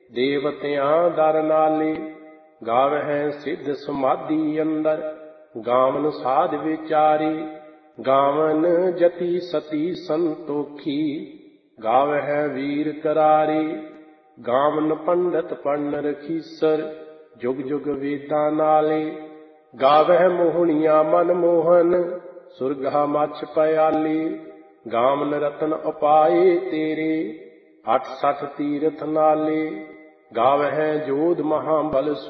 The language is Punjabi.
ਦੇਵਤਿਆਂ ਦਰ ਨਾਲੇ। ਗਾਵਹਿ ਸਿੱਧ ਸਮਾਧੀ ਅੰਦਰ, ਗਾਵਨ ਸਾਧ ਵਿਚਾਰੇ। ਗਾਵਨ ਜਤੀ ਸਤੀ ਸੰਤੋਖੀ, ਗਾਵਹਿ ਵੀਰ ਕਰਾਰੇ। ਗਾਵਨ ਪੰਡਤ ਪੜ੍ਹਨ ਰਖੀਸਰ, ਜੁਗ ਜੁਗ ਵੇਦਾਂ ਨਾਲੇ। ਗਾਵਹਿ ਮੋਹਣੀਆਂ ਮਨ ਮੋਹਨ, ਸੁਰਗਾ ਮੱਛ ਪਿਆਲੇ। ਗਾਵਨ ਰਤਨ ਉਪਾਏ ਤੇਰੇ, 68 ਤੀਰਥ ਨਾਲੇ। ਗਾਵਹਿ ਜੋਧ ਮਹਾਬਲ